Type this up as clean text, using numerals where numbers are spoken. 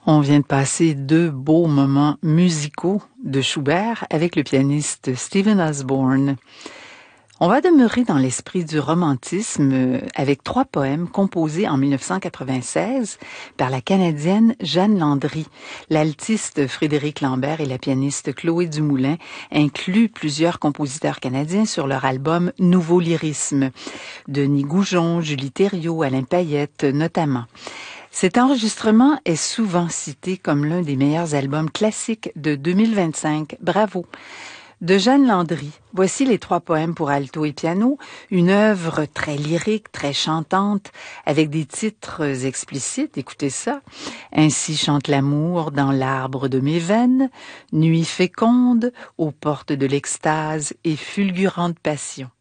On vient de passer deux beaux moments musicaux de Schubert avec le pianiste Stephen Osborne. On va demeurer dans l'esprit du romantisme avec trois poèmes composés en 1996 par la Canadienne Jeanne Landry. L'altiste Frédéric Lambert et la pianiste Chloé Dumoulin incluent plusieurs compositeurs canadiens sur leur album Nouveau lyrisme. Denis Goujon, Julie Thériault, Alain Payette notamment. Cet enregistrement est souvent cité comme l'un des meilleurs albums classiques de 2025. Bravo! De Jeanne Landry, voici les trois poèmes pour alto et piano, une œuvre très lyrique, très chantante, avec des titres explicites, écoutez ça. Ainsi chante l'amour dans l'arbre de mes veines, nuit féconde, aux portes de l'extase et fulgurante passion.